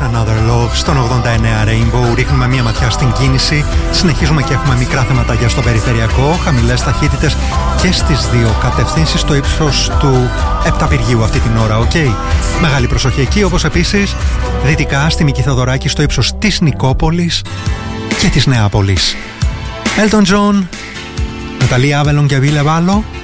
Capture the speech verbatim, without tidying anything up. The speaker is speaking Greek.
Another Love στον ογδόντα εννέα Rainbow. Ρίχνουμε μία ματιά στην κίνηση. Συνεχίζουμε και έχουμε μικρά θεματάκια στο περιφερειακό. Χαμηλές ταχύτητες και στις δύο κατευθύνσεις στο ύψος του Επταπηργείου αυτή την ώρα. Οκ. Okay. Μεγάλη προσοχή εκεί, όπως επίσης δυτικά στη Μική Θεοδωράκη στο ύψος της Νικόπολης και της Νεάπολης. Elton John, Ναταλία Άβελον και Βίλε Βάλο.